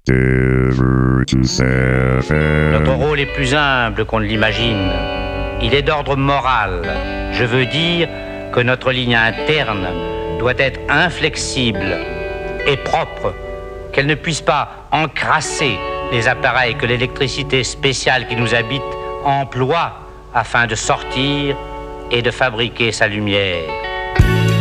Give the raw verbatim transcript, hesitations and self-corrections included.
Que veux-tu faire? Notre rôle est plus humble qu'on ne l'imagine. Il est d'ordre moral. Je veux dire que notre ligne interne doit être inflexible et propre, qu'elle ne puisse pas encrasser les appareils que l'électricité spéciale qui nous habite emploie afin de sortir et de fabriquer sa lumière.